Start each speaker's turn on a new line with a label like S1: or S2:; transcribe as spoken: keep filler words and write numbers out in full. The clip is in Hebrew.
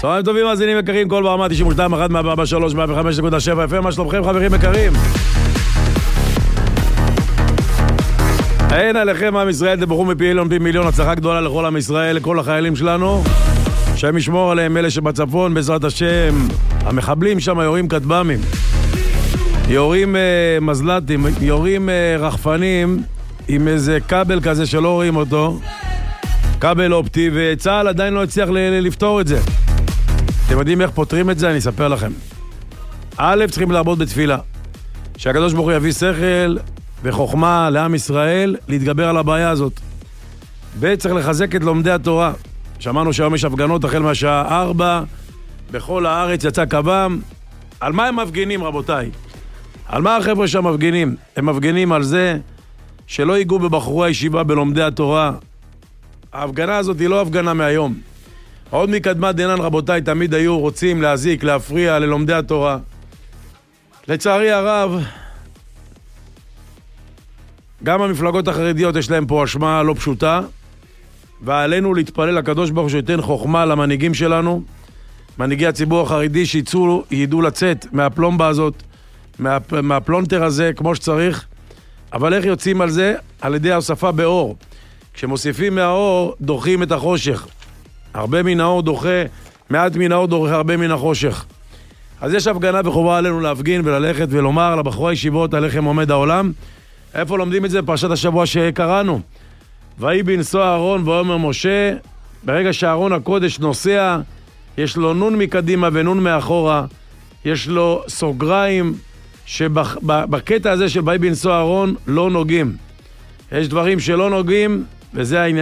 S1: צהריים טובים, מאזינים יקרים, כל ברמה תשעים ושתיים, אחת, מאה ארבעים ושלוש, מאה וחמש נקודה שבע אף אם, מה שלומכם חברים יקרים? אין עליכם עם ישראל, תבורכו מפי עליון פי מיליון, הצלחה גדולה לכל עם ישראל, לכל החיילים שלנו, שהם ישמור עליהם, אלה שבצפון, בעזרת השם. המחבלים שם יורים כטב"מים, יורים אה, מזל"טים, יורים אה, רחפנים עם איזה כבל כזה שלא רואים אותו, כבל אופטי, וצה"ל עדיין לא הצליח ל- לפתור את זה. אתם יודעים איך פותרים את זה? אני אספר לכם. א', צריכים לעבוד בתפילה, שהקדוש ברוך הוא יביא שכל וחוכמה לעם ישראל להתגבר על הבעיה הזאת. ב', צריך לחזק את לומדי התורה. שמענו שהיום יש הפגנות החל מהשעה ארבע, בכל הארץ יצא קב"ם. על מה הם מפגינים, רבותיי? על מה החבר'ה שם מפגינים? הם מפגינים על זה שלא ייגעו בבחורי הישיבה, בלומדי התורה. ההפגנה הזאת היא לא הפגנה מהיום. עוד מקדמת דנן, רבותיי, תמיד היו רוצים להזיק, להפריע ללומדי התורה. לצערי הרב, גם המפלגות החרדיות יש להם פה אשמה לא פשוטה, ועלינו להתפלל לקדוש ברוך הוא שייתן חוכמה למנהיגים שלנו, מנהיגי הציבור החרדי, שיצאו, ידעו לצאת מהפלומבה הזאת, מה, מהפלונטר הזה כמו שצריך. אבל איך יוצאים על זה? על ידי ההוספה באור. כשמוסיפים מהאור, דוחים את החושך. הרבה מן האור דוחה, מעט מן האור דוחה הרבה מן החושך. אז יש הפגנה וחובה עלינו להפגין וללכת ולומר לבחורי הישיבות, עליכם עומד העולם. איפה לומדים את זה? פרשת השבוע שקראנו. ויהי בנשוא אהרון ויאמר משה, ברגע שאהרון הקודש נוסע, יש לו נון מקדימה ונון מאחורה, יש לו סוגריים, שבקטע הזה של ויהי בנשוא אהרון לא נוגעים. יש דברים שלא נוגעים, וזה העניין.